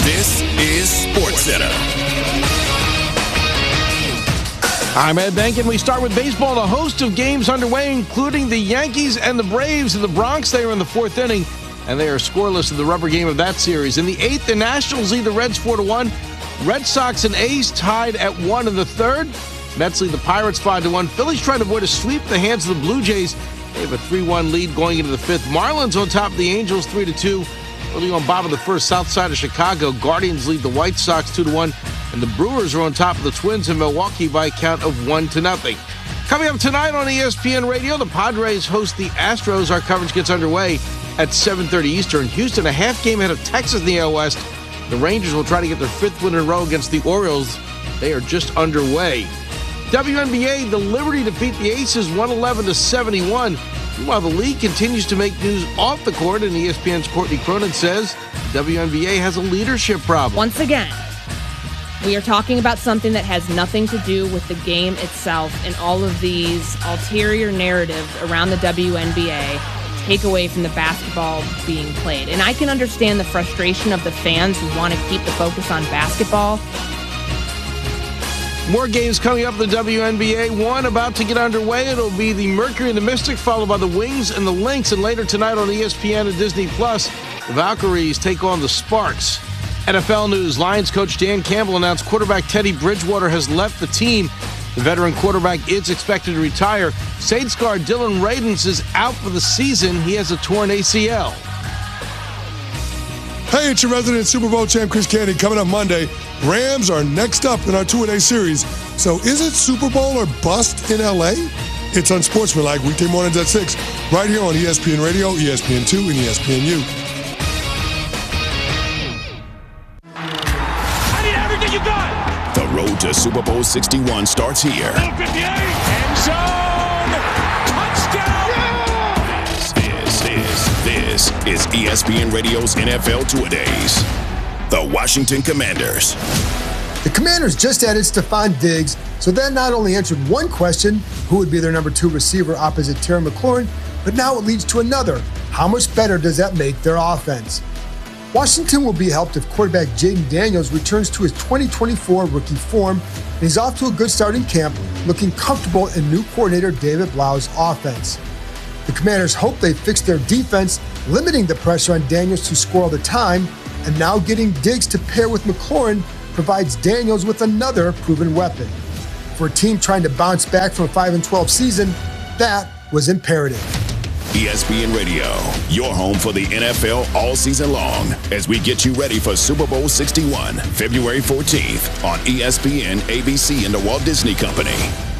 This is SportsCenter. I'm Ed Benkin. We start with baseball. A host of games underway, including the Yankees and the Braves in the Bronx. They are in the fourth inning, and they are scoreless in the rubber game of that series. In the eighth, the Nationals lead the Reds 4-1. Red Sox and A's tied at 1 in the third. Mets lead the Pirates 5-1. Phillies trying to avoid a sweep at the hands of the Blue Jays. They have a 3-1 lead going into the fifth. Marlins on top of the Angels 3-2. Early on bottom of the first, south side of Chicago. Guardians lead the White Sox 2-1. And the Brewers are on top of the Twins in Milwaukee by a count of 1-0. Coming up tonight on ESPN Radio, the Padres host the Astros. Our coverage gets underway at 7:30 Eastern. Houston, a half game ahead of Texas in the AL West. The Rangers will try to get their fifth win in a row against the Orioles. They are just underway. WNBA, the Liberty defeat the Aces 111-71. Meanwhile, the league continues to make news off the court, and ESPN's Courtney Cronin says WNBA has a leadership problem. Once again, we are talking about something that has nothing to do with the game itself, and all of these ulterior narratives around the WNBA take away from the basketball being played. And I can understand the frustration of the fans who want to keep the focus on basketball. More games coming up in the WNBA. One about to get underway. It'll be the Mercury and the Mystic, followed by the Wings and the Lynx. And later tonight on ESPN and Disney+, the Valkyries take on the Sparks. NFL news. Lions coach Dan Campbell announced quarterback Teddy Bridgewater has left the team. The veteran quarterback is expected to retire. Saints guard Dylan Radins is out for the season. He has a torn ACL. Hey, it's your resident Super Bowl champ, Chris Candy. Coming up Monday, Rams are next up in our two-a-day series. So is it Super Bowl or bust in L.A.? It's Unsportsmanlike, weekday mornings at 6, right here on ESPN Radio, ESPN2, and ESPNU. I need everything you got. The road to Super Bowl 61 starts here. 58, end zone, touchdown. This is ESPN Radio's NFL Two-A-Days. The Washington Commanders. The Commanders just added Stephon Diggs, so that not only answered one question, who would be their number 2 receiver opposite Terry McLaurin, but now it leads to another. How much better does that make their offense? Washington will be helped if quarterback Jaden Daniels returns to his 2024 rookie form, and he's off to a good start in camp, looking comfortable in new coordinator David Blau's offense. The Commanders hope they fix their defense, limiting the pressure on Daniels to score all the time, and now getting Diggs to pair with McLaurin provides Daniels with another proven weapon. For a team trying to bounce back from a 5-12 season, that was imperative. ESPN Radio, your home for the NFL all season long, as we get you ready for Super Bowl 61, February 14th on ESPN, ABC, and the Walt Disney Company.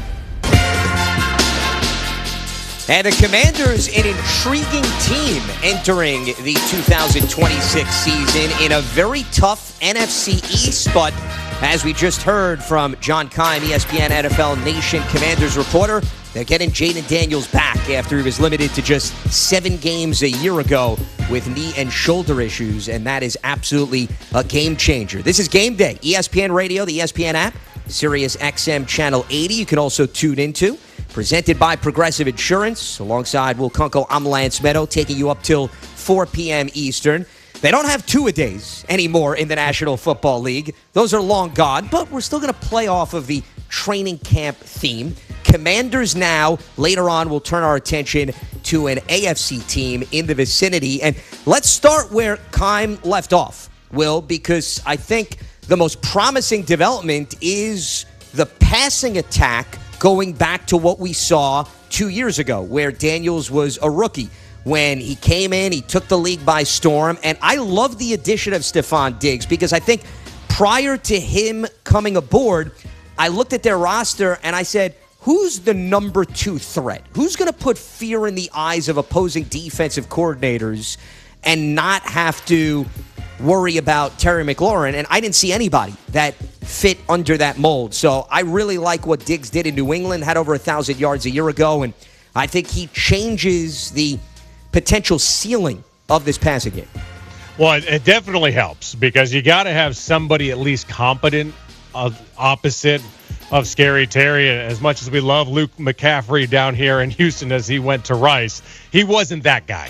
And the Commanders, an intriguing team entering the 2026 season in a very tough NFC East. But as we just heard from John Keim, ESPN NFL Nation Commanders reporter, they're getting Jaden Daniels back after he was limited to just 7 games a year ago with knee and shoulder issues. And that is absolutely a game changer. This is Game Day. ESPN Radio, the ESPN app, Sirius XM Channel 80. You can also tune into. Presented by Progressive Insurance. Alongside Will Kunkel, I'm Lance Meadow, taking you up till 4 p.m. Eastern. They don't have two-a-days anymore in the National Football League. Those are long gone, but we're still going to play off of the training camp theme. Commanders now, later on, we'll turn our attention to an AFC team in the vicinity. And let's start where Keim left off, Will, because I think the most promising development is the passing attack going back to what we saw 2 years ago, where Daniels was a rookie. When he came in, he took the league by storm. And I love the addition of Stephon Diggs because I think prior to him coming aboard, I looked at their roster and I said, who's the number 2 threat? Who's going to put fear in the eyes of opposing defensive coordinators and not have to worry about Terry McLaurin? And I didn't see anybody that fit under that mold. So I really like what Diggs did in New England, had over 1,000 yards a year ago, and I think he changes the potential ceiling of this passing game. Well, it definitely helps because you got to have somebody at least competent opposite of Scary Terry. As much as we love Luke McCaffrey down here in Houston as he went to Rice, he wasn't that guy.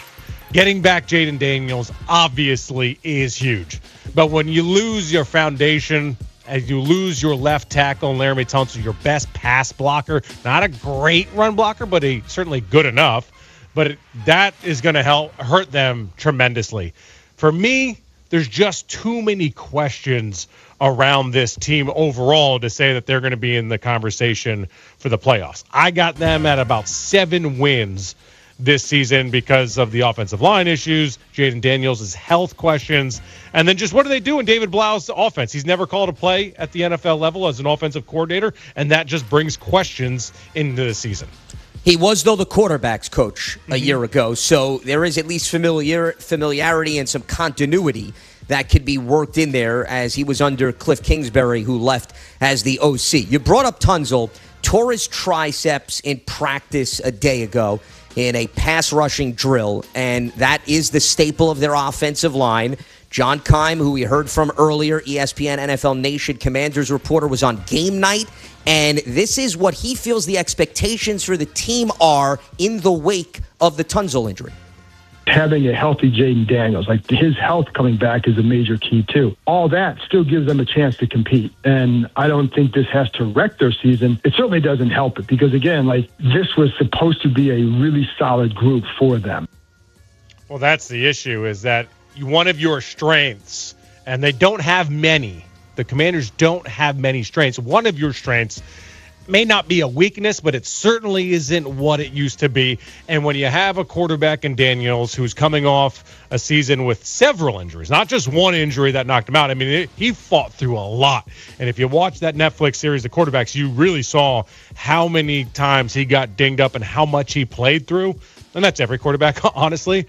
Getting back Jaden Daniels obviously is huge. But when you lose your foundation, as you lose your left tackle, Laremy Tunsil, your best pass blocker, not a great run blocker, but certainly good enough. But that is going to hurt them tremendously. For me, there's just too many questions around this team overall to say that they're going to be in the conversation for the playoffs. I got them at about 7 wins this season because of the offensive line issues, Jaden Daniels' health questions, and then just what do they do in David Blau's offense? He's never called a play at the NFL level as an offensive coordinator, and that just brings questions into the season. He was, though, the quarterback's coach a year ago, so there is at least familiarity and some continuity that could be worked in there as he was under Cliff Kingsbury, who left as the OC. You brought up Tunsil, tore his triceps in practice a day ago in a pass rushing drill, and that is the staple of their offensive line. John Keim, who we heard from earlier, ESPN NFL Nation Commanders reporter, was on game night, and this is what he feels the expectations for the team are in the wake of the Tunsil injury. Having a healthy Jaden Daniels, like his health coming back, is a major key too. All that still gives them a chance to compete. And I don't think this has to wreck their season. It certainly doesn't help it because, again, like this was supposed to be a really solid group for them. Well, that's the issue, is that one of your strengths, and they don't have many. The Commanders don't have many strengths. One of your strengths may not be a weakness, but it certainly isn't what it used to be. And when you have a quarterback in Daniels who's coming off a season with several injuries, not just one injury that knocked him out. I mean, he fought through a lot. And if you watch that Netflix series, The Quarterbacks, you really saw how many times he got dinged up and how much he played through. And that's every quarterback, honestly.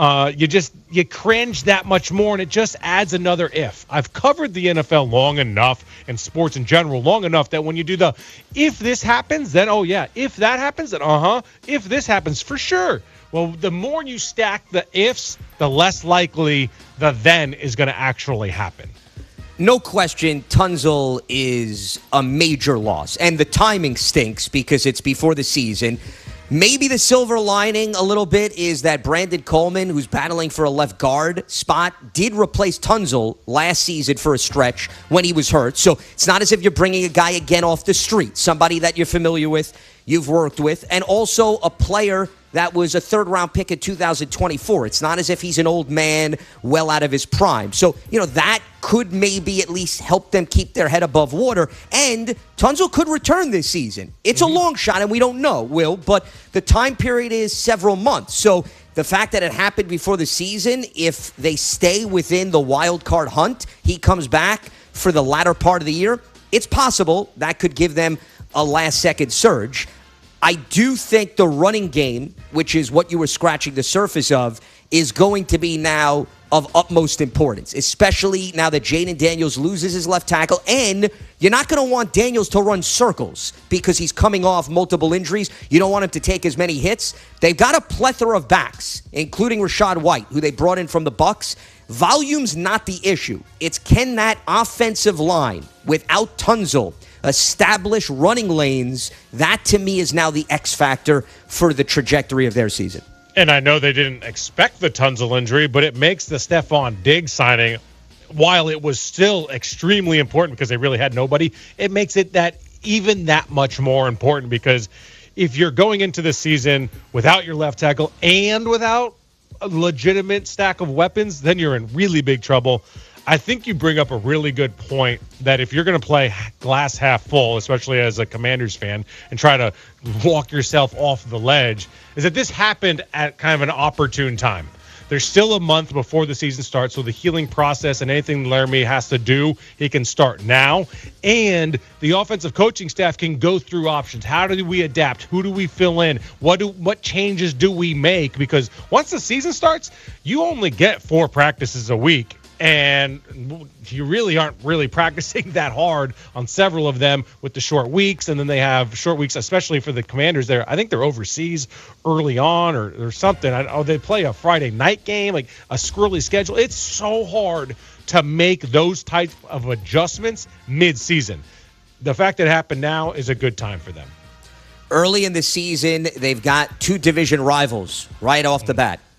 You cringe that much more, and it just adds another if. I've covered the NFL long enough, and sports in general long enough, that when you do the if this happens, then oh yeah, if that happens, then if this happens, for sure. Well, the more you stack the ifs, the less likely the then is going to actually happen. No question, Tunsil is a major loss, and the timing stinks because it's before the season. Maybe the silver lining a little bit is that Brandon Coleman, who's battling for a left guard spot, did replace Tunsil last season for a stretch when he was hurt. So it's not as if you're bringing a guy again off the street, somebody that you're familiar with, you've worked with, and also a player that was a third-round pick in 2024. It's not as if he's an old man well out of his prime. So, that could maybe at least help them keep their head above water. And Tunsil could return this season. It's a long shot, and we don't know, Will, but the time period is several months. So the fact that it happened before the season, if they stay within the wild card hunt, he comes back for the latter part of the year, it's possible that could give them a last-second surge. I do think the running game, which is what you were scratching the surface of, is going to be now of utmost importance, especially now that Jaden Daniels loses his left tackle. And you're not going to want Daniels to run circles because he's coming off multiple injuries. You don't want him to take as many hits. They've got a plethora of backs, including Rachaad White, who they brought in from the Bucs. Volume's not the issue. It's can that offensive line, without Tunsil, establish running lanes. That, to me, is now the X factor for the trajectory of their season. And I know they didn't expect the Tunsil injury, but it makes the Stephon Diggs signing, while it was still extremely important because they really had nobody, it makes it even that much more important, because if you're going into the season without your left tackle and without a legitimate stack of weapons, then you're in really big trouble. I think you bring up a really good point that if you're going to play glass half full, especially as a Commanders fan, and try to walk yourself off the ledge, is that this happened at kind of an opportune time. There's still a month before the season starts, so the healing process and anything Laremy has to do, he can start now. And the offensive coaching staff can go through options. How do we adapt? Who do we fill in? What changes do we make? Because once the season starts, you only get 4 practices a week. And you really aren't really practicing that hard on several of them with the short weeks. And then they have short weeks, especially for the Commanders there. I think they're overseas early on or something. They play a Friday night game, like a squirrely schedule. It's so hard to make those types of adjustments mid-season. The fact that it happened now is a good time for them. Early in the season, they've got 2 division rivals right off the bat.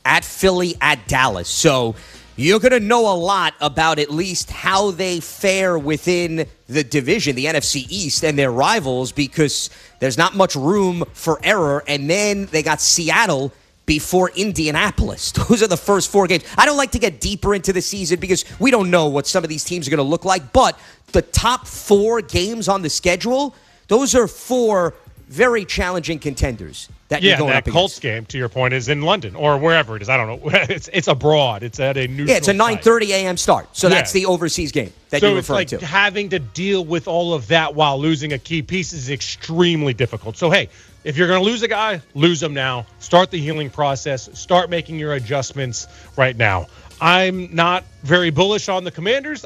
at Philly, at Dallas. So you're going to know a lot about at least how they fare within the division, the NFC East, and their rivals, because there's not much room for error. And then they got Seattle before Indianapolis. Those are the first 4 games. I don't like to get deeper into the season because we don't know what some of these teams are going to look like. But the top 4 games on the schedule, those are 4 very challenging contenders that you're going up against. Yeah, that Colts game, to your point, is in London or wherever it is. I don't know. It's abroad. It's at a neutral Yeah, it's a 9:30 a.m. start. So that's the overseas game that you're referring to. So it's like having to deal with all of that while losing a key piece is extremely difficult. So, hey, if you're going to lose a guy, lose him now. Start the healing process. Start making your adjustments right now. I'm not very bullish on the Commanders.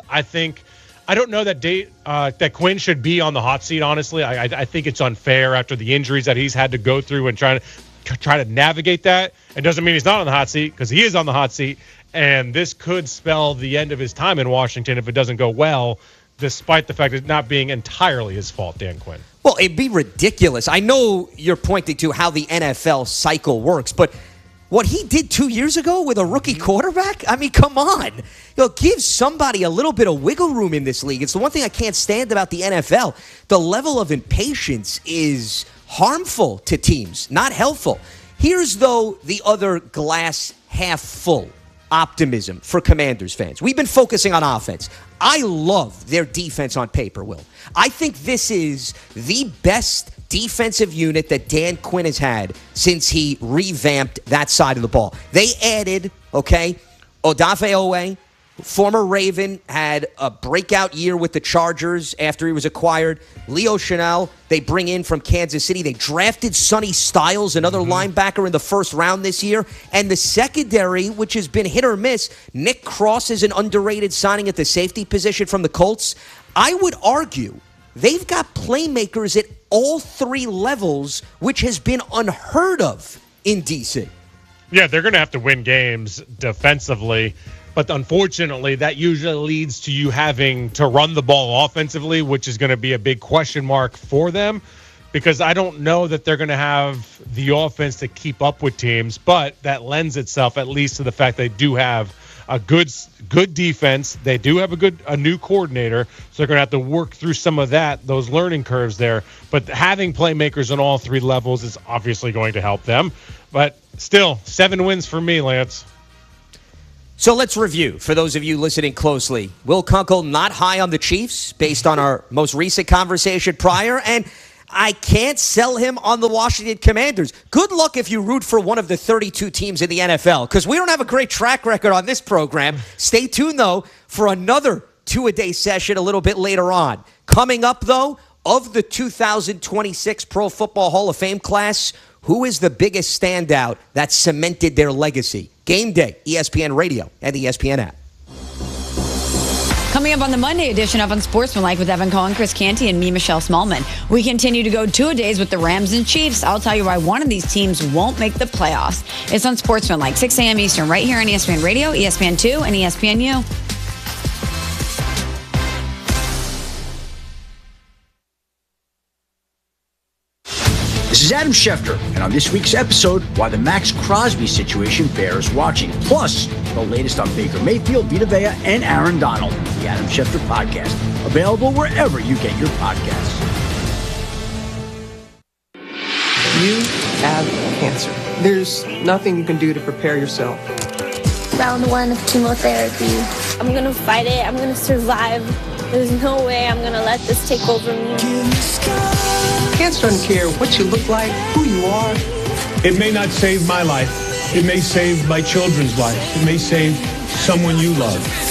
I don't know that Quinn should be on the hot seat, honestly. I think it's unfair after the injuries that he's had to go through and try to navigate that. It doesn't mean he's not on the hot seat, because he is on the hot seat, and this could spell the end of his time in Washington if it doesn't go well, despite the fact that it not being entirely his fault, Dan Quinn. Well, it'd be ridiculous. I know you're pointing to how the NFL cycle works, but what he did 2 years ago with a rookie quarterback? I mean, come on. Give somebody a little bit of wiggle room in this league. It's the one thing I can't stand about the NFL. The level of impatience is harmful to teams, not helpful. Here's, though, the other glass half full optimism for Commanders fans. We've been focusing on offense. I love their defense on paper, Will. I think this is the best defensive unit that Dan Quinn has had since he revamped that side of the ball. They added, Odafe Owe, former Raven, had a breakout year with the Chargers after he was acquired. Leo Chenal, they bring in from Kansas City. They drafted Sonny Styles, another linebacker, in the first round this year. And the secondary, which has been hit or miss, Nick Cross is an underrated signing at the safety position from the Colts. I would argue they've got playmakers at all 3 levels, which has been unheard of in D.C. Yeah, they're going to have to win games defensively. But unfortunately, that usually leads to you having to run the ball offensively, which is going to be a big question mark for them, because I don't know that they're going to have the offense to keep up with teams. But that lends itself at least to the fact they do have a good defense. They do have a new coordinator, so they're going to have to work through some of those learning curves there. But having playmakers on all 3 levels is obviously going to help them. But still, 7 wins for me, Lance. So let's review, for those of you listening closely. Will Kunkel not high on the Chiefs based on our most recent conversation prior, and I can't sell him on the Washington Commanders. Good luck if you root for one of the 32 teams in the NFL, because we don't have a great track record on this program. Stay tuned, though, for another 2-a-day session a little bit later on. Coming up, though, of the 2026 Pro Football Hall of Fame class, who is the biggest standout that cemented their legacy? Game day, ESPN Radio and the ESPN app. Coming up on the Monday edition of Unsportsmanlike with Evan Cohen, Chris Canty, and me, Michelle Smallman. We continue to go 2-a-days with the Rams and Chiefs. I'll tell you why one of these teams won't make the playoffs. It's Unsportsmanlike, 6 a.m. Eastern, right here on ESPN Radio, ESPN2, and ESPNU. This is Adam Schefter, and on this week's episode, why the Max Crosby situation bears watching. Plus, the latest on Baker Mayfield, Vita Vea, and Aaron Donald. The Adam Schefter Podcast, available wherever you get your podcasts. You have cancer. There's nothing you can do to prepare yourself. Round 1 of chemotherapy. I'm going to fight it. I'm going to survive. There's no way I'm going to let this take over me. Cancer doesn't care what you look like, who you are. It may not save my life. It may save my children's life. It may save someone you love.